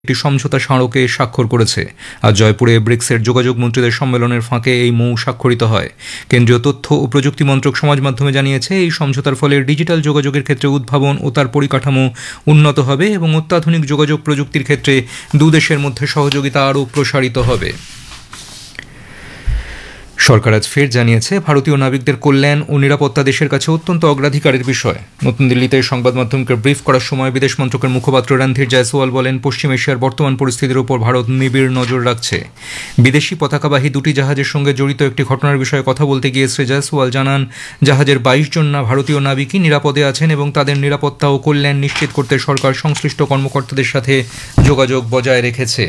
একটি সমঝোতা স্মারকে স্বাক্ষর করেছে। আজ জয়পুরে ব্রিক্সের যোগাযোগ মন্ত্রীদের সম্মেলনের ফাঁকে এই মৌ স্বাক্ষরিত হয়। কেন্দ্রীয় তথ্য ও প্রযুক্তি মন্ত্রক সমাজ মাধ্যমে জানিয়েছে, এই সমঝোতার ফলে ডিজিটাল যোগাযোগের ক্ষেত্রে উদ্ভাবন ও তার পরিকাঠামো উন্নত হবে এবং অত্যাধুনিক যোগাযোগ প্রযুক্তির ক্ষেত্রে দুদেশের মধ্যে সহযোগিতা আরও প্রসারিত হবে। সরকার আজ ফের জানিয়েছে, ভারতীয় নাবিকদের কল্যাণ ও নিরাপত্তা দেশের কাছে অত্যন্ত অগ্রাধিকারের বিষয়। নতুন দিল্লিতে সংবাদ মাধ্যমকে ব্রিফ করার সময় বিদেশ মন্ত্রকের মুখপাত্র রণধীর জয়সওয়াল বলেন, পশ্চিম এশিয়ার বর্তমান পরিস্থিতির উপর ভারত নিবিড় নজর রাখছে। বিদেশি পতাকাবাহী দুটি জাহাজের সঙ্গে জড়িত একটি ঘটনার বিষয়ে কথা বলতে গিয়ে শ্রী জয়সওয়াল জানান, জাহাজের 22 জন ভারতীয় নাবিকই নিরাপদে আছেন এবং তাদের নিরাপত্তা ও কল্যাণ নিশ্চিত করতে সরকার সংশ্লিষ্ট কর্মকর্তাদের সাথে যোগাযোগ বজায় রেখেছে।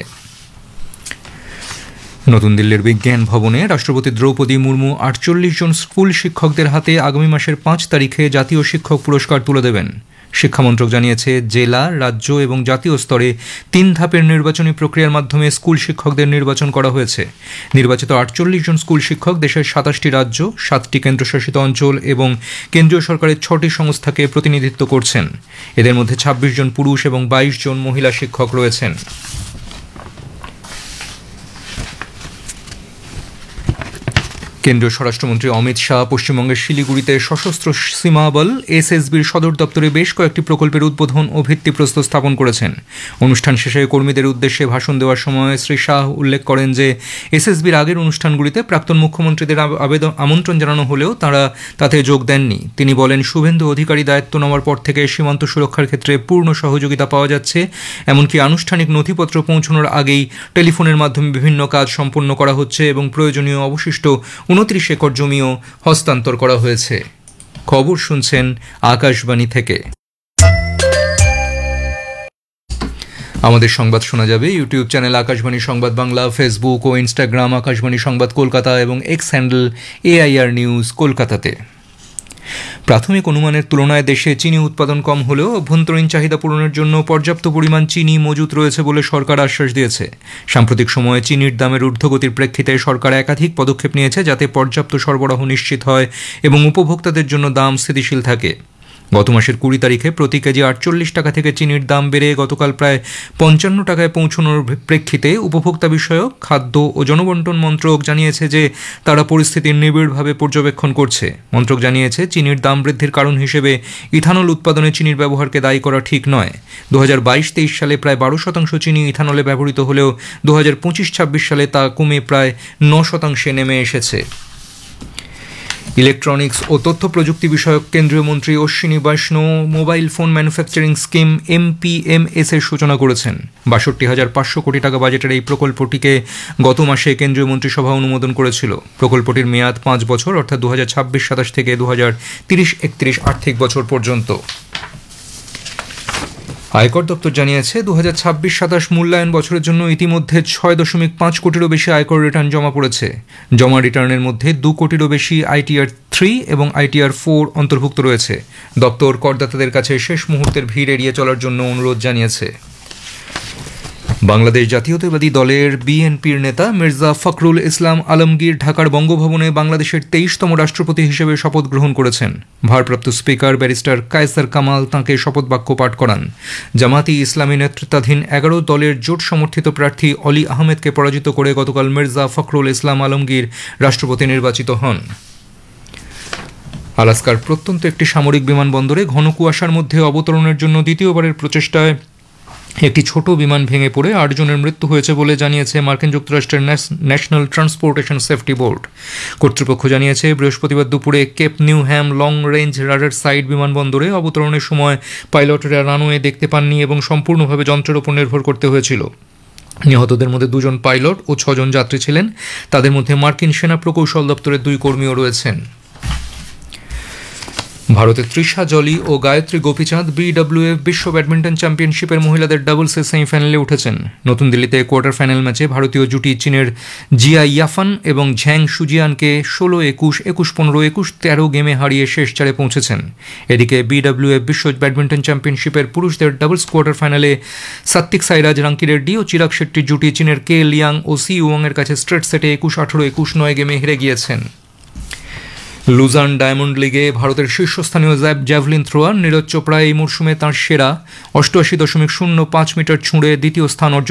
নতুন দিল্লির বিজ্ঞান ভবনে রাষ্ট্রপতি দ্রৌপদী মুর্মু 48 জন স্কুল শিক্ষকদের হাতে আগামী মাসের 5 তারিখে জাতীয় শিক্ষক পুরস্কার তুলে দেবেন। শিক্ষামন্ত্রক জানিয়েছে, জেলা, রাজ্য এবং জাতীয় স্তরে 3 ধাপের নির্বাচনী প্রক্রিয়ার মাধ্যমে স্কুল শিক্ষকদের নির্বাচন করা হয়েছে। নির্বাচিত 48 জন স্কুল শিক্ষক দেশের 27টি রাজ্য, 7টি কেন্দ্রশাসিত অঞ্চল এবং কেন্দ্রীয় সরকারের 6টি সংস্থাকে প্রতিনিধিত্ব করছেন। এদের মধ্যে 26 জন পুরুষ এবং 22 জন মহিলা শিক্ষক রয়েছেন। কেন্দ্রীয় স্বরাষ্ট্রমন্ত্রী অমিত শাহ পশ্চিমবঙ্গের শিলিগুড়িতে সশস্ত্র সীমা বল এসএসবির সদর দপ্তরে বেশ কয়েকটি প্রকল্পের উদ্বোধন ও ভিত্তিপ্রস্তর স্থাপন করেছেন। অনুষ্ঠান শেষে কর্মীদের উদ্দেশ্যে ভাষণ দেওয়ার সময় শ্রী শাহ উল্লেখ করেন যে, এসএসবির আগের অনুষ্ঠানগুলিতে প্রাক্তন মুখ্যমন্ত্রীদের আমন্ত্রণ জানানো হলেও তাঁরা তাতে যোগ দেননি। তিনি বলেন, শুভেন্দু অধিকারী দায়িত্ব নেওয়ার পর থেকে সীমান্ত সুরক্ষার ক্ষেত্রে পূর্ণ সহযোগিতা পাওয়া যাচ্ছে। এমনকি আনুষ্ঠানিক নথিপত্র পৌঁছানোর আগেই টেলিফোনের মাধ্যমে বিভিন্ন কাজ সম্পন্ন করা হচ্ছে এবং প্রয়োজনীয় অবশিষ্ট 29 একর জমিও হস্তান্তর করা হয়েছে। খবর শুনছেন আকাশবাণী থেকে। আমাদের সংবাদ শোনা যাবে ইউটিউব চ্যানেল আকাশবাণী সংবাদ বাংলা, ফেসবুক ও ইনস্টাগ্রাম আকাশবাণী সংবাদ কলকাতা এবং এক্স হ্যান্ডেল AIR নিউজ কলকাতাতে। প্রাথমিক অনুমানের তুলনায় দেশে চিনি উৎপাদন কম হলেও অভ্যন্তরীণ চাহিদা পূরণের জন্য পর্যাপ্ত পরিমাণ চিনি মজুত রয়েছে বলে সরকার আশ্বাস দিয়েছে। সাম্প্রতিক সময়ে চিনির দামের ঊর্ধ্বগতির প্রেক্ষিতে সরকার একাধিক পদক্ষেপ নিয়েছে যাতে পর্যাপ্ত সরবরাহ নিশ্চিত হয় এবং উপভোক্তাদের জন্য দাম স্থিতিশীল থাকে। গত মাসের 20 তারিখে প্রতি কেজি 48 টাকা থেকে চিনির দাম বেড়ে গতকাল প্রায় 55 টাকায় পৌঁছানোর প্রেক্ষিতে উপভোক্তা বিষয়ক, খাদ্য ও জনবন্টন মন্ত্রক জানিয়েছে যে তারা পরিস্থিতির নিবিড়ভাবে পর্যবেক্ষণ করছে। মন্ত্রক জানিয়েছে, চিনির দাম বৃদ্ধির কারণ হিসেবে ইথানল উৎপাদনে চিনির ব্যবহারকে দায়ী করা ঠিক নয়। 2022-23 সালে প্রায় 12% চিনি ইথানলে ব্যবহৃত হলেও 2025-26 সালে তা কমে প্রায় 9% নেমে এসেছে। ইলেকট্রনিক্স ও তথ্য প্রযুক্তি বিষয়ক কেন্দ্রীয় মন্ত্রী অশ্বিনী বৈষ্ণব mobile phone manufacturing scheme MPMS এর সূচনা করেছেন। 62,500 কোটি টাকা বাজেটের এই প্রকল্পটিকে গত মাসে কেন্দ্রীয় মন্ত্রিসভা অনুমোদন করেছিল। প্রকল্পটির মেয়াদ 5 বছর, অর্থাৎ 2026-27 থেকে 2030-31 আর্থিক বছর পর্যন্ত। আয়কর দপ্তর জানিয়েছে, 2026-27 মূল্যায়ন বছরের জন্য ইতিমধ্যে 6.5 কোটিরও বেশি আয়কর রিটার্ন জমা পড়েছে। জমা রিটার্নের মধ্যে 2 কোটিরও বেশি ITR 3 এবং ITR 4 অন্তর্ভুক্ত রয়েছে। দপ্তর করদাতাদের কাছে শেষ মুহূর্তের ভিড় এড়িয়ে চলার জন্য অনুরোধ জানিয়েছে। বাংলাদেশ জাতীয়তাবাদী দলের BNPর নেতা মির্জা ফখরুল ইসলাম আলমগীর ঢাকার বঙ্গভবনে বাংলাদেশের 23তম রাষ্ট্রপতি হিসেবে শপথ গ্রহণ করেছেন। ভারপ্রাপ্ত স্পিকার ব্যারিস্টার কায়সার কামাল তাঁকে শপথ বাক্য পাঠ করান। জামাতি ইসলামী নেতৃত্বাধীন 11 দলের জোট সমর্থিত প্রার্থী অলি আহমেদকে পরাজিত করে গতকাল মির্জা ফখরুল ইসলাম আলমগীর রাষ্ট্রপতি নির্বাচিত হন। আলাস্কার প্রত্যন্ত একটি সামরিক বিমানবন্দরে ঘন কুয়াশার মধ্যে অবতরণের জন্য দ্বিতীয়বারের প্রচেষ্টায় একটি ছোট বিমান ভেঙে পড়ে 8 জনের মৃত্যু হয়েছে বলে জানিয়েছে মার্কিন যুক্তরাষ্ট্রের ন্যাশনাল ট্রান্সপোর্টেশন সেফটি বোর্ড। কর্তৃপক্ষ জানিয়েছে, বৃহস্পতিবার দুপুরে Cape Newham long range radar side বিমানবন্দরে অবতরণের সময় পাইলটেরা রানওয়ে দেখতে পাননি এবং সম্পূর্ণভাবে যন্ত্রের উপর নির্ভর করতে হয়েছিল। নিহতদের মধ্যে 2 জন পাইলট ও 6 জন যাত্রী ছিলেন। তাদের মধ্যে মার্কিন সেনা প্রকৌশল দপ্তরের 2 কর্মীও রয়েছেন। ভারতের তৃষা জলি ও গায়ত্রী গোপীচাঁদ BWF বিশ্ব ব্যাডমিন্টন চ্যাম্পিয়নশিপের মহিলাদের ডাবলসের সেমিফাইনালে উঠেছেন। নতুন দিল্লিতে কোয়ার্টার ফাইনাল ম্যাচে ভারতীয় জুটি চীনের জিয়া ইয়াফান এবং ঝ্যাং সুজিয়ানকে 16-21, 21-15, 21-13 গেমে হারিয়ে শেষ 4-এ পৌঁছেছেন। এদিকে BWF বিশ্ব ব্যাডমিন্টন চ্যাম্পিয়নশিপের পুরুষদের ডাবলস কোয়ার্টার ফাইনালে সাত্বিক সাইরাজ, রাঙ্কি রেড্ডি ও চিরাগ শেট্টির জুটি চীনের কে লিয়াং ও সি ওয়াং এর কাছে স্ট্রেট সেটে 21-18, 21-9 গেমে হেরে গিয়েছেন। লুজান ডায়মন্ড লিগে ভারতের শীর্ষস্থানীয় জ্যাভলিন থ্রোয়ার নীরজ চোপড়া এই মরশুমে তাঁর সেরা 88.05 মিটার ছুঁড়ে দ্বিতীয় স্থান অর্জন